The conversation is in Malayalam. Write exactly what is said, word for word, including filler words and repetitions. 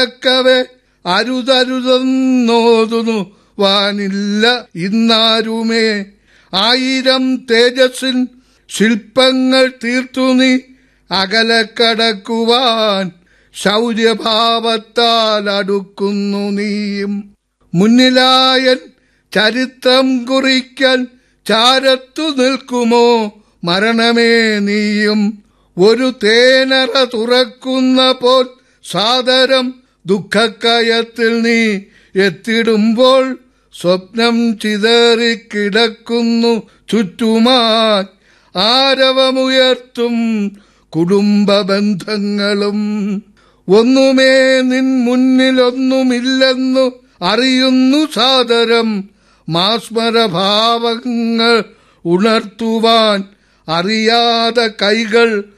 നടക്കവേ അരുതരുതെന്നോതുന്നു വാനില്ല ഇന്നാരുമേ. ആയിരം തേജസ്സിൻ ശില്പങ്ങൾ തീർത്തു നീ അകലെ കടക്കുവാൻ ശൗര്യഭാവത്താൽ അടുക്കുന്നു നീയും. മുന്നിലായൻ ചരിത്രം കുറിക്കാൻ ചാരത്തു നിൽക്കുമോ മരണമേ നീയും. ഒരു തേനറ തുറക്കുന്ന പോൽ സാദരം ദുഃഖക്കയത്തിൽ നീ എത്തിടുമ്പോൾ സ്വപ്നം ചിതറിക്കിടക്കുന്നു ചുറ്റുമായി. ആരവമുയർത്തും കുടുംബ ബന്ധങ്ങളും ഒന്നുമേ നിൻ മുന്നിലൊന്നുമില്ലെന്നു അറിയുന്നു സാദരം. മാസ്മരഭാവങ്ങൾ ഉണർത്തുവാൻ അറിയാതെ കൈകൾ